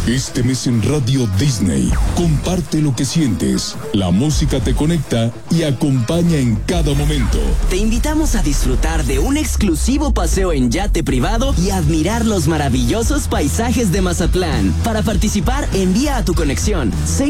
Este mes en Radio Disney, comparte lo que sientes. La música te conecta y acompaña en cada momento. Te invitamos a disfrutar de un exclusivo paseo en yate privado y admirar los maravillosos paisajes de Mazatlán. Para participar, envía a tu conexión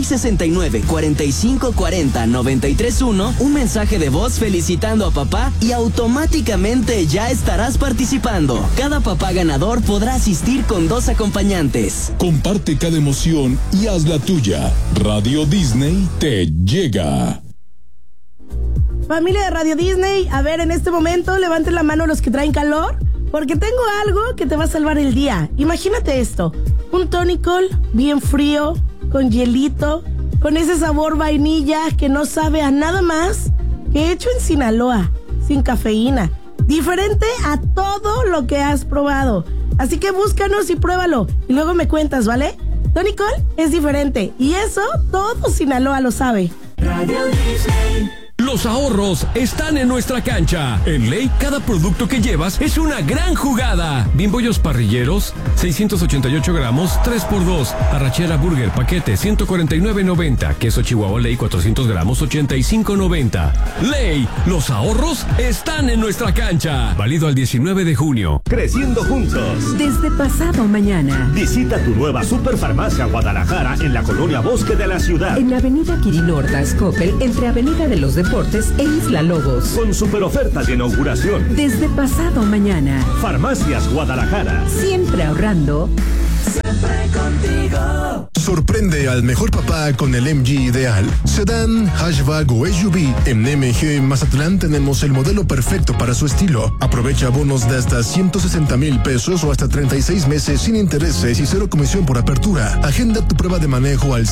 669-4540-931 un mensaje de voz felicitando a papá y automáticamente ya estarás participando. Cada papá ganador podrá asistir con 2 acompañantes. Comparte cada emoción y haz la tuya. Radio Disney te llega. Familia de Radio Disney, a ver, en este momento levanten la mano los que traen calor, porque tengo algo que te va a salvar el día. Imagínate esto, un tonicol bien frío, con hielito, con ese sabor vainilla que no sabe a nada más que hecho en Sinaloa, sin cafeína, diferente a todo lo que has probado. Así que búscanos y pruébalo y luego me cuentas, ¿vale? Tonicol es diferente y eso todo Sinaloa lo sabe. Radio Disney. Los ahorros están en nuestra cancha. En Ley, cada producto que llevas es una gran jugada. Bimbollos parrilleros, 688 gramos, 3x2. Arrachera Burger, paquete, 149.90. Queso Chihuahua Ley, 400 gramos, 85.90. Ley, los ahorros están en nuestra cancha. Válido al 19 de junio. Creciendo juntos. Desde pasado mañana. Visita tu nueva Superfarmacia Guadalajara en la colonia Bosque de la ciudad. En Avenida Quirino Ordaz Coppel, entre Avenida de los Deportes e Isla Lobos. Con super ofertas de inauguración. Desde pasado mañana. Farmacias Guadalajara. Siempre ahorrando. Siempre contigo. Sorprende al mejor papá con el MG ideal. Sedán, hatchback o SUV. En MG Mazatlán tenemos el modelo perfecto para su estilo. Aprovecha bonos de hasta 160,000 pesos o hasta 36 meses sin intereses y 0 comisión por apertura. Agenda tu prueba de manejo al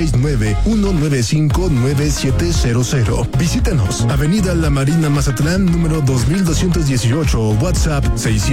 669-195-9700. Visítanos. Avenida La Marina Mazatlán, número 2218. WhatsApp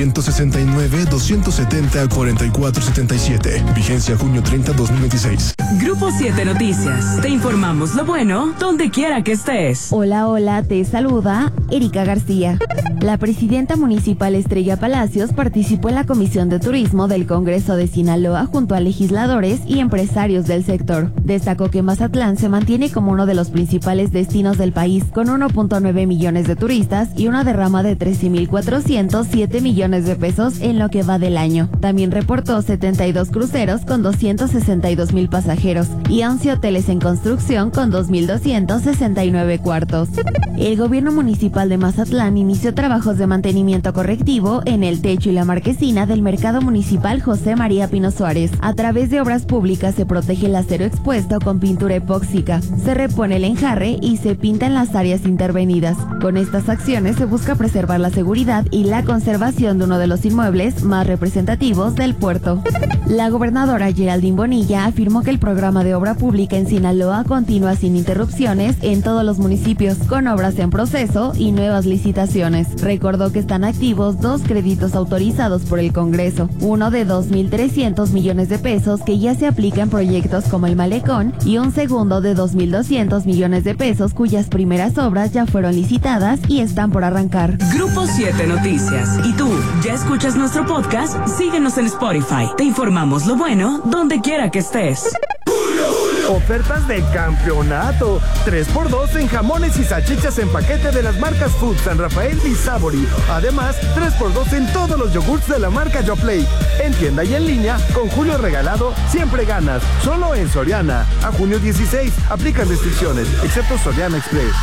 669-270-4477. Vigencia junio 30, 2026. Grupo 7 Noticias. Te informamos lo bueno donde quiera que estés. Hola, te saluda Erika García. La presidenta municipal Estrella Palacios participó en la Comisión de Turismo del Congreso de Sinaloa junto a legisladores y empresarios del sector. Destacó que Mazatlán se mantiene como uno de los principales destinos del país, con 1.9 millones de turistas y una derrama de 13,407 millones de pesos en lo que va del año. También reportó 72 cruceros con 262,000 pasajeros y 11 hoteles en construcción con 2,269 cuartos. El gobierno municipal de Mazatlán inició trabajos de mantenimiento correctivo en el techo y la marquesina del mercado municipal José María Pino Suárez. A través de obras públicas se protege el acero expuesto con pintura epóxica, se repone el enjarre y se pinta en las áreas intervenidas. Con estas acciones se busca preservar la seguridad y la conservación de uno de los inmuebles más representativos del puerto. La gobernadora Geraldine Bonilla afirmó que el programa de obra pública en Sinaloa continúa sin interrupciones en todos los municipios, con obras en proceso y nuevas licitaciones. Recordó que están activos 2 créditos autorizados por el Congreso, uno de 2,300 millones de pesos que ya se aplica en proyectos como el Malecón y un segundo de 2,200 millones de pesos cuyas primeras obras ya fueron licitadas y están por arrancar. Grupo 7 Noticias. ¿Y tú, ya escuchas nuestro podcast? Síguenos en Spotify. Te informamos lo bueno donde quiera que estés. Ofertas de campeonato. 3x2 en jamones y salchichas en paquete de las marcas Food, San Rafael y Sabori. Además, 3x2 en todos los yogurts de la marca YoPlate. En tienda y en línea, con Julio Regalado, siempre ganas. Solo en Soriana. A junio 16. Aplican restricciones, excepto Soriana Express.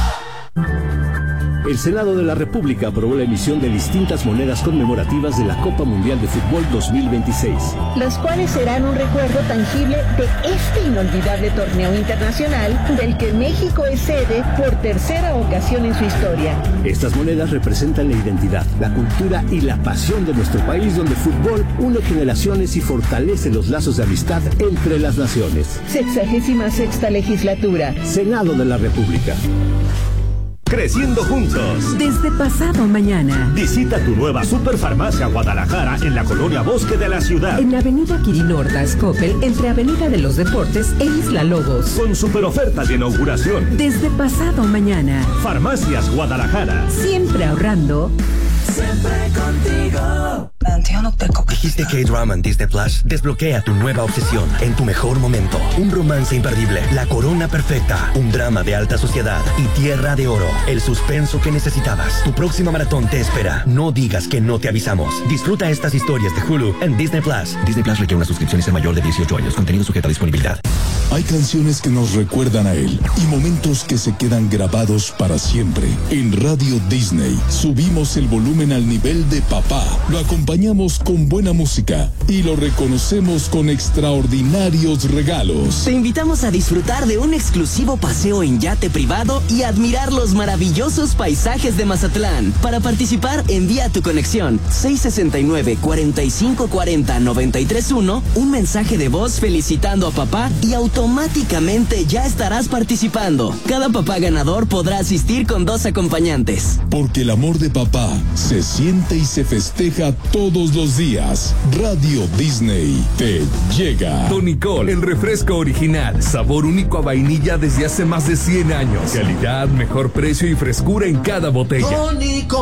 El Senado de la República aprobó la emisión de distintas monedas conmemorativas de la Copa Mundial de Fútbol 2026. Los cuales serán un recuerdo tangible de este inolvidable torneo internacional del que México es sede por tercera ocasión en su historia. Estas monedas representan la identidad, la cultura y la pasión de nuestro país, donde el fútbol une generaciones y fortalece los lazos de amistad entre las naciones. 66ª legislatura. Senado de la República. Creciendo juntos. Desde pasado mañana. Visita tu nueva Superfarmacia Guadalajara en la colonia Bosque de la ciudad. En Avenida Quirino Ordaz Coppel, entre Avenida de los Deportes e Isla Lobos. Con super ofertas de inauguración. Desde pasado mañana. Farmacias Guadalajara. Siempre ahorrando. Siempre contigo. Dijiste K-Drama en Disney Plus. Desbloquea tu nueva obsesión en tu mejor momento. Un romance imperdible, la corona perfecta, un drama de alta sociedad y Tierra de Oro. El suspenso que necesitabas. Tu próxima maratón te espera. No digas que no te avisamos. Disfruta estas historias de Hulu en Disney Plus. Disney Plus requiere una suscripción y ser mayor de 18 años. Contenido sujeto a disponibilidad. Hay canciones que nos recuerdan a él y momentos que se quedan grabados para siempre. En Radio Disney subimos el volumen al nivel de papá. Lo acompañamos con buena música y lo reconocemos con extraordinarios regalos. Te invitamos a disfrutar de un exclusivo paseo en yate privado y admirar los maravillosos paisajes de Mazatlán. Para participar, envía tu conexión 669-4540-931, un mensaje de voz felicitando a papá y automáticamente ya estarás participando. Cada papá ganador podrá asistir con 2 acompañantes. Porque el amor de papá se siente y se festeja todos los días. Radio Disney te llega. Tonicol, el refresco original. Sabor único a vainilla desde hace más de 100 años. Calidad, mejor precio y frescura en cada botella. Tonicol.